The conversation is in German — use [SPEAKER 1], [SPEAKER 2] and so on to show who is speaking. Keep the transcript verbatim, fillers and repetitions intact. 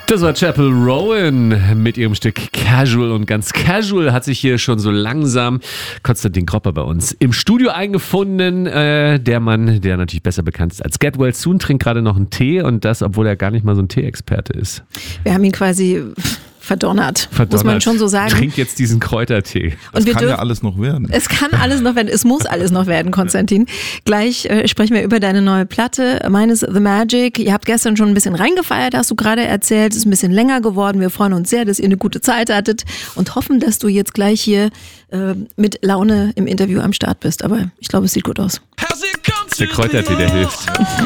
[SPEAKER 1] Das war Chapel Rowan mit ihrem Stück Casual, und ganz casual hat sich hier schon so langsam Konstantin Gropper bei uns im Studio eingefunden. Äh, der Mann, der natürlich besser bekannt ist als Get Well Soon, trinkt gerade noch einen Tee, und das, obwohl er gar nicht mal so ein Tee-Experte ist.
[SPEAKER 2] Wir haben ihn quasi verdonnert,
[SPEAKER 1] verdonnert,
[SPEAKER 2] muss man schon so sagen.
[SPEAKER 1] Trink jetzt diesen Kräutertee.
[SPEAKER 3] Es kann
[SPEAKER 2] dürfen,
[SPEAKER 3] ja alles noch werden.
[SPEAKER 2] Es kann alles noch werden, es muss alles noch werden, Konstantin. Gleich äh, sprechen wir über deine neue Platte, meines The Magic. Ihr habt gestern schon ein bisschen reingefeiert, hast du gerade erzählt. Es ist ein bisschen länger geworden. Wir freuen uns sehr, dass ihr eine gute Zeit hattet und hoffen, dass du jetzt gleich hier äh, mit Laune im Interview am Start bist. Aber ich glaube, es sieht gut aus.
[SPEAKER 1] Der Kräutertee, der hilft.